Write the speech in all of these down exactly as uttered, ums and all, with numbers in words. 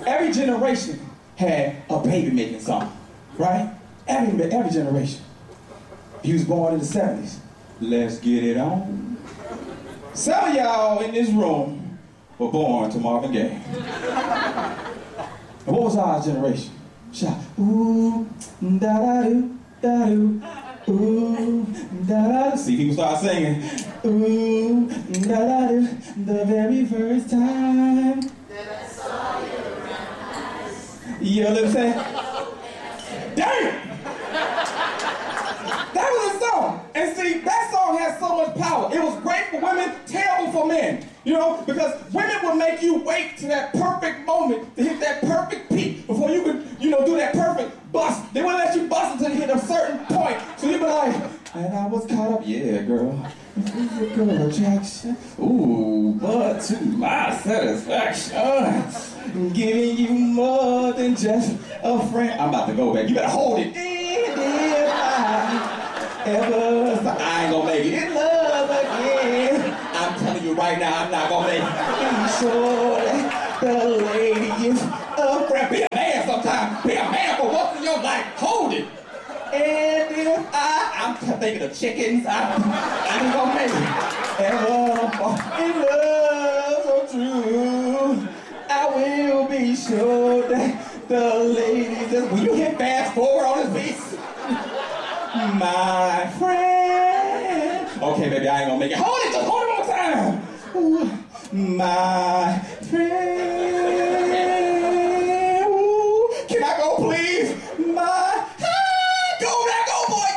every generation had a baby-making song, right? Every, every generation. If you was born in the seventies, let's get it on. Some of y'all in this room were born to Marvin Gaye. And what was our generation? Shout, ooh, da-da-doo, da-doo, ooh, da-da-doo. See, people start singing, ooh, da-da-doo, the very first time that I saw your brown eyes. You know what I'm saying? Damn! That was a song. And see, that song has so much power. It was great for women, terrible for men. You know, because women would make you wait to that perfect moment to hit that perfect peak before you could, you know, do that perfect bust. They wouldn't let you bust until you hit a certain point. So you'd be like, and I was caught up, yeah, girl. Physical attraction. Ooh, but to my satisfaction. Giving you more than just a friend. I'm about to go back. You better hold it. Ever, so I ain't gonna make it in love again. I'm telling you right now, I'm not gonna make it. Be sure that the lady is a friend. Be a man sometime. Be a man for once in your life. Hold it. And if I, I'm thinking of chickens, I, I ain't gonna make it. Ever fall in love so true, I will be sure that the lady just, when you hit fast forward on this piece, my friend. Okay, baby, I ain't gonna make it. Hold it, just hold it one time. Ooh, my friend. Ooh, can I go, please? My, ah, go now, go, boy.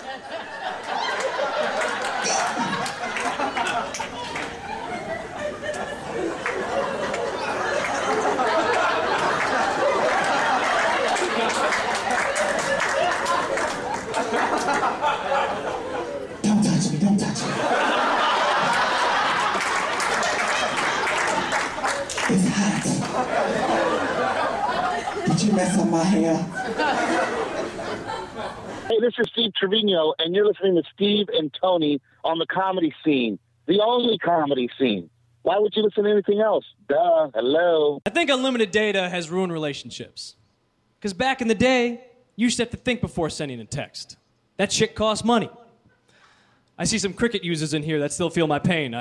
Don't touch me, don't touch me. It's hot. Did you mess up my hair? Hey, this is Steve Trevino, and you're listening to Steve and Tony on the comedy scene. The only comedy scene. Why would you listen to anything else? Duh, hello. I think unlimited data has ruined relationships. Because back in the day, you used to have to think before sending a text. That shit costs money. I see some Cricket users in here that still feel my pain.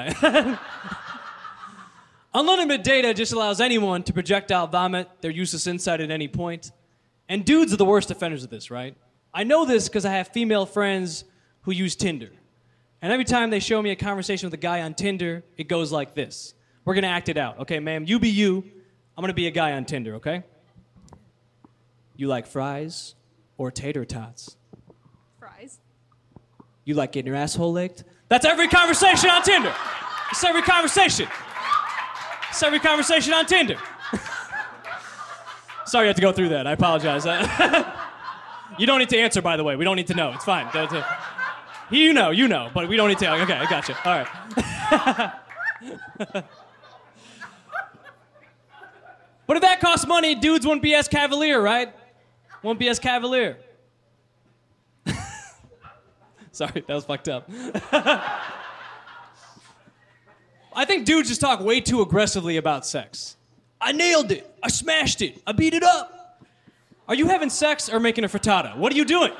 Unlimited data just allows anyone to projectile vomit their useless insight at any point. And dudes are the worst offenders of this, right? I know this because I have female friends who use Tinder. And every time they show me a conversation with a guy on Tinder, it goes like this. We're going to act it out. Okay, ma'am, you be you. I'm going to be a guy on Tinder, okay? You like fries or tater tots? Fries. You like getting your asshole licked? That's every conversation on Tinder. It's every conversation. It's every conversation on Tinder. Sorry you had to go through that. I apologize. You don't need to answer, by the way. We don't need to know. It's fine. You know, you know, but we don't need to. Okay, I got you. All right. But if that costs money, dudes wouldn't be as cavalier, right? Won't be as cavalier. Sorry, that was fucked up. I think dudes just talk way too aggressively about sex. I nailed it. I smashed it. I beat it up. Are you having sex or making a frittata? What are you doing?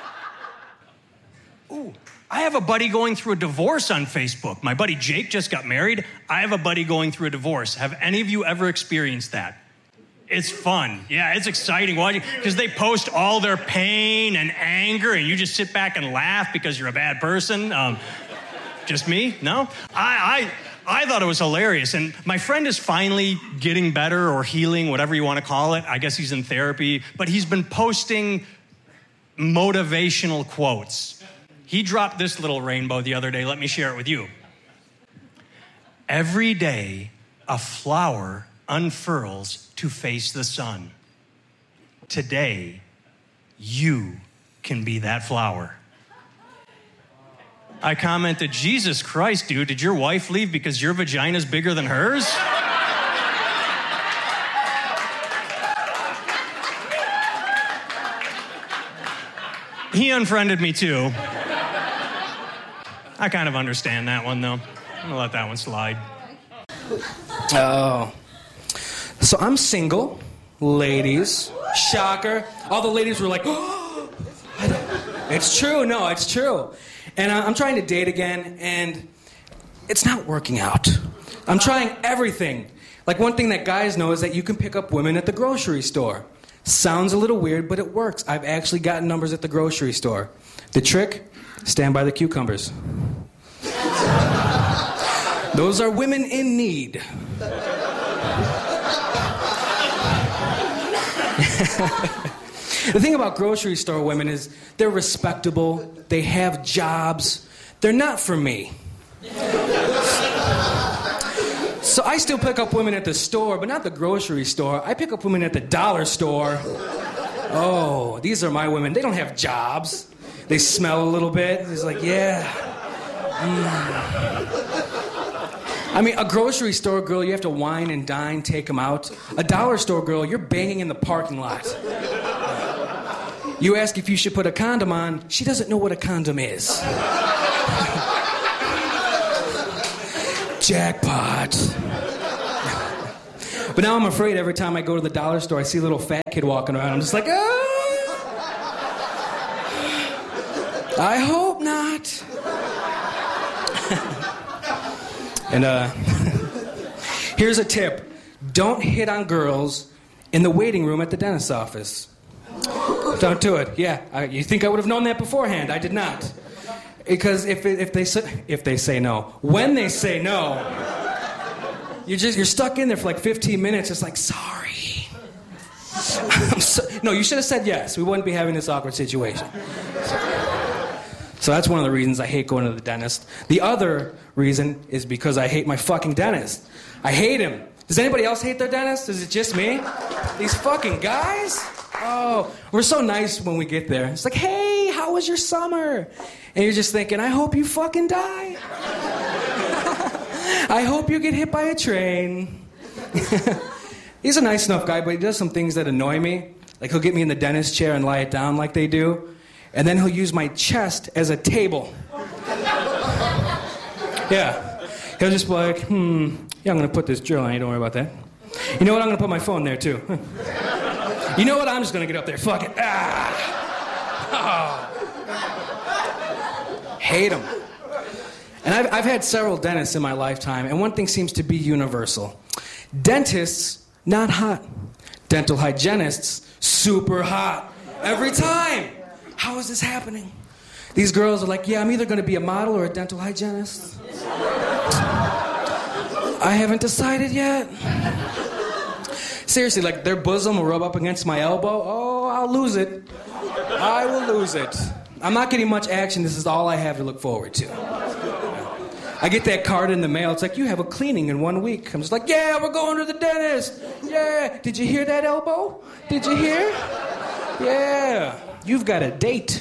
Ooh, I have a buddy going through a divorce on Facebook. My buddy Jake just got married. I have a buddy going through a divorce. Have any of you ever experienced that? It's fun. Yeah, it's exciting watching because they post all their pain and anger and you just sit back and laugh because you're a bad person. Um, just me? No? I, I, I thought it was hilarious. And my friend is finally getting better or healing, whatever you want to call it. I guess he's in therapy. But he's been posting motivational quotes. He dropped this little rainbow the other day. Let me share it with you. Every day, a flower unfurls to face the sun. Today, you can be that flower. I commented, Jesus Christ, dude, did your wife leave because your vagina's bigger than hers? He unfriended me too. I kind of understand that one, though. I'm gonna let that one slide. Oh. So I'm single. ladies. Shocker. All the ladies were like, oh, it's true. No, it's true. And I'm trying to date again, and it's not working out. I'm trying everything. Like, one thing that guys know is that you can pick up women at the grocery store. Sounds a little weird, but it works. I've actually gotten numbers at the grocery store. The trick, stand by the cucumbers. Those are women in need. The thing about grocery store women is they're respectable, they have jobs, they're not for me. So I still pick up women at the store, but not the grocery store. I pick up women at the dollar store. Oh, these are my women. They don't have jobs. They smell a little bit. It's like, yeah. Mm. I mean, a grocery store girl, you have to wine and dine, take them out. A dollar store girl, you're banging in the parking lot. You ask if you should put a condom on, she doesn't know what a condom is. Jackpot. But now I'm afraid every time I go to the dollar store, I see a little fat kid walking around. I'm just like, ah! I hope not. And uh, here's a tip. Don't hit on girls in the waiting room at the dentist's office. Don't do it. Yeah, I, you think I would have known that beforehand. I did not. Because if if they say, if they say no, when they say no, you're just you're stuck in there for like fifteen minutes. It's like, sorry. I'm so, no, you should have said yes. We wouldn't be having this awkward situation. So that's one of the reasons I hate going to the dentist. The other reason is because I hate my fucking dentist. I hate him. Does anybody else hate their dentist? Is it just me? These fucking guys? Oh, we're so nice when we get there. It's like, hey, how was your summer? And you're just thinking, I hope you fucking die. I hope you get hit by a train. He's a nice enough guy, but he does some things that annoy me. Like, he'll get me in the dentist chair and lie it down like they do. And then he'll use my chest as a table. Yeah. He'll just be like, hmm, yeah, I'm going to put this drill on you. Don't worry about that. You know what? I'm going to put my phone there, too. You know what? I'm just going to get up there. Fuck it. Ah. Oh. Hate them. And I've, I've had several dentists in my lifetime, and one thing seems to be universal. Dentists, not hot. Dental hygienists, super hot. Every time. How is this happening? These girls are like, yeah, I'm either going to be a model or a dental hygienist. I haven't decided yet. Seriously, like, their bosom will rub up against my elbow. Oh, I'll lose it. I will lose it. I'm not getting much action. This is all I have to look forward to. I get that card in the mail. It's like, you have a cleaning in one week. I'm just like, yeah, we're going to the dentist. Yeah. Did you hear that, elbow? Did you hear? Yeah. You've got a date.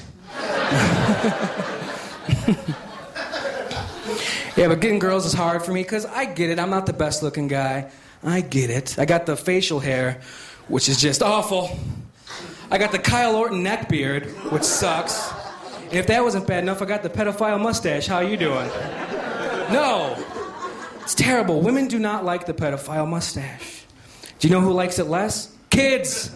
Yeah, but getting girls is hard for me because I get it. I'm not the best looking guy. I get it. I got the facial hair, which is just awful. I got the Kyle Orton neck beard, which sucks. And if that wasn't bad enough, I got the pedophile mustache. How you doing? No. It's terrible. Women do not like the pedophile mustache. Do you know who likes it less? Kids.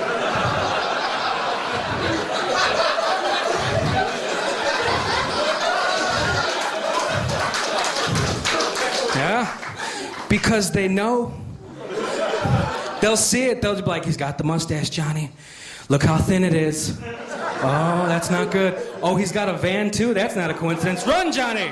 Yeah, because they know. They'll see it. They'll be like, he's got the mustache, Johnny. Look how thin it is. Oh, that's not good. Oh, he's got a van, too? That's not a coincidence. Run, Johnny!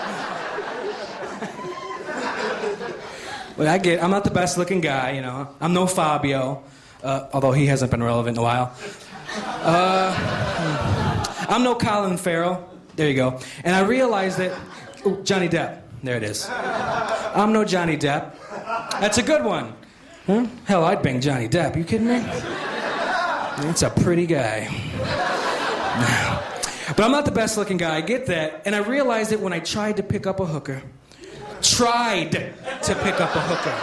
Well, I get I'm not the best-looking guy, you know. I'm no Fabio, uh, although he hasn't been relevant in a while. Uh, I'm no Colin Farrell. There you go. And I realized that... Ooh, Johnny Depp. There it is. I'm no Johnny Depp. That's a good one. Huh? Hell, I'd bang Johnny Depp. Are you kidding me? It's a pretty guy. But I'm not the best looking guy. I get that. And I realized it when I tried to pick up a hooker. Tried to pick up a hooker.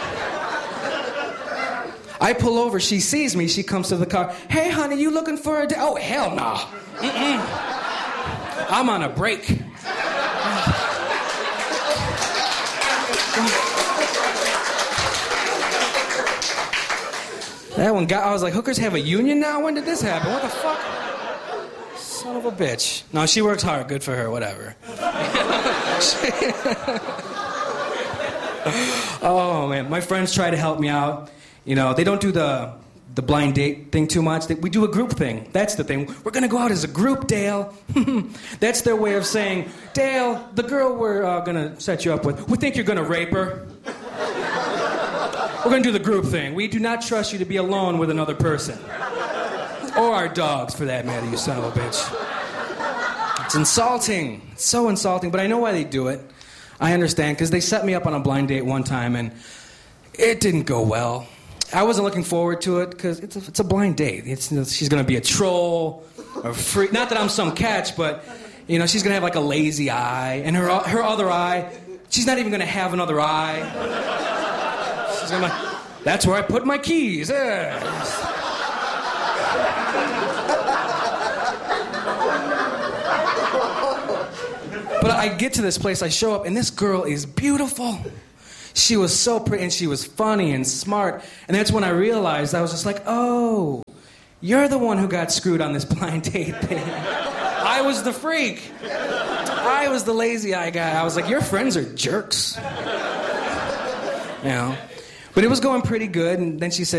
I pull over. She sees me. She comes to the car. Hey, honey, you looking for a... D-? Oh, hell no. Mm-mm. I'm on a break. That one got, I was like, hookers have a union now? When did this happen? What the fuck? Son of a bitch. No, she works hard. Good for her. Whatever. Oh, man. My friends try to help me out. You know, they don't do the the blind date thing too much. They, we do a group thing. That's the thing. We're going to go out as a group, Dale. That's their way of saying, Dale, the girl we're uh, going to set you up with, we think you're going to rape her. We're going to do the group thing. We do not trust you to be alone with another person. Or our dogs, for that matter, you son of a bitch. It's insulting. It's so insulting, but I know why they do it. I understand, because they set me up on a blind date one time, and it didn't go well. I wasn't looking forward to it, because it's a, it's a blind date. It's, she's going to be a troll, or freak. Not that I'm some catch, but, you know, she's going to have, like, a lazy eye, and her, her other eye, she's not even going to have another eye. She's going to, that's where I put my keys. Yeah. But I get to this place, I show up, and this girl is beautiful. She was so pretty, and she was funny and smart. And that's when I realized, I was just like, oh, you're the one who got screwed on this blind date thing. I was the freak. I was the lazy eye guy. I was like, your friends are jerks. You know? But it was going pretty good, and then she said,